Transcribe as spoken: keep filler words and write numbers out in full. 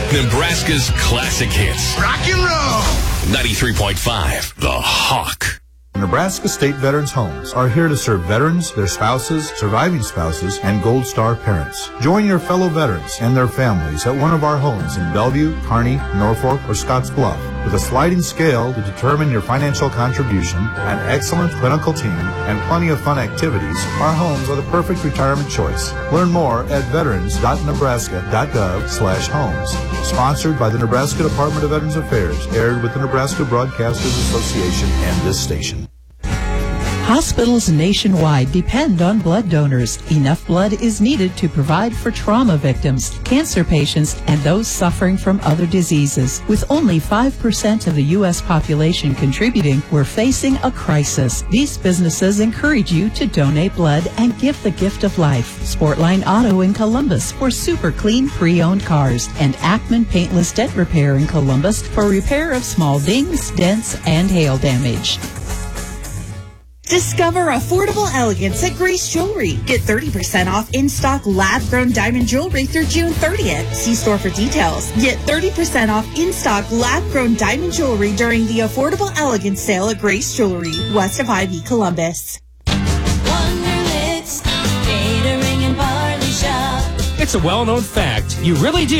Nebraska's classic hits. Rock and roll. ninety-three point five, The Hawk. Nebraska State Veterans Homes are here to serve veterans, their spouses, surviving spouses, and Gold Star parents. Join your fellow veterans and their families at one of our homes in Bellevue, Kearney, Norfolk, or Scottsbluff. With a sliding scale to determine your financial contribution, an excellent clinical team, and plenty of fun activities, our homes are the perfect retirement choice. Learn more at veterans dot nebraska dot gov slash homes. Sponsored by the Nebraska Department of Veterans Affairs, aired with the Nebraska Broadcasters Association and this station. Hospitals nationwide depend on blood donors. Enough blood is needed to provide for trauma victims, cancer patients, and those suffering from other diseases. With only five percent of the U S population contributing, we're facing a crisis. These businesses encourage you to donate blood and give the gift of life. Sportline Auto in Columbus for super clean pre-owned cars, and Ackman Paintless Dent Repair in Columbus for repair of small dings, dents, and hail damage. Discover affordable elegance at Grace Jewelry. Get thirty percent off in-stock lab-grown diamond jewelry through June thirtieth. See store for details. Get thirty percent off in-stock lab-grown diamond jewelry during the Affordable Elegance sale at Grace Jewelry, west of Ivy, Columbus. Wonderlicks, catering and barley shop. It's a well-known fact. You really do